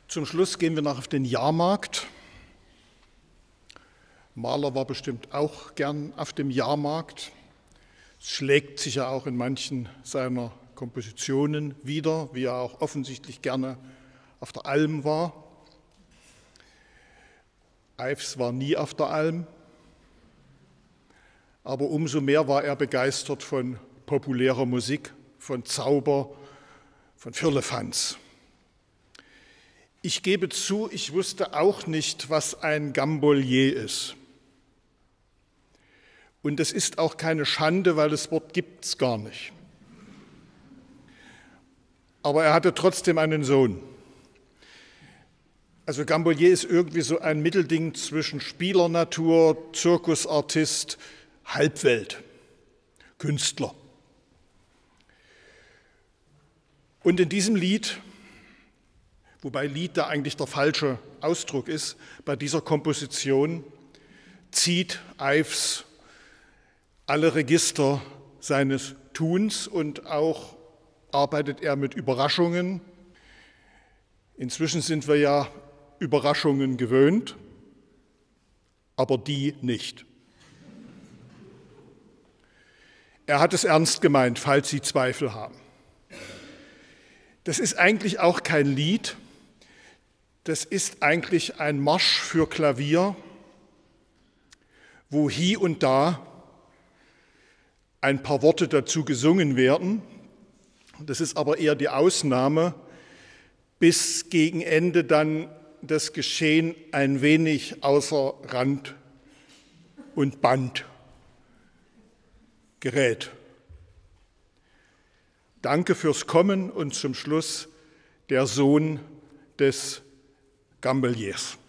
Zum Schluss gehen wir noch auf den Jahrmarkt. Mahler war bestimmt auch gern auf dem Jahrmarkt. Es schlägt sich ja auch in manchen seiner Kompositionen wieder, wie er auch offensichtlich gerne auf der Alm war. Ives war nie auf der Alm, aber umso mehr war er begeistert von populärer Musik, von Zauber, von Firlefanz. Ich gebe zu, ich wusste auch nicht, was ein Gambolier ist. Und es ist auch keine Schande, weil das Wort gibt es gar nicht. Aber er hatte trotzdem einen Sohn. Also Gambolier ist irgendwie so ein Mittelding zwischen Spielernatur, Zirkusartist, Halbwelt, Künstler. Und in diesem Lied, wobei Lied da eigentlich der falsche Ausdruck ist, bei dieser Komposition zieht Ives alle Register seines Tuns und auch arbeitet er mit Überraschungen. Inzwischen sind wir ja Überraschungen gewöhnt, aber die nicht. Er hat es ernst gemeint, falls Sie Zweifel haben. Das ist eigentlich auch kein Lied, das ist eigentlich ein Marsch für Klavier, wo hie und da ein paar Worte dazu gesungen werden. Das ist aber eher die Ausnahme, bis gegen Ende dann das Geschehen ein wenig außer Rand und Band gerät. Danke fürs Kommen und zum Schluss der Sohn des Gamboliers.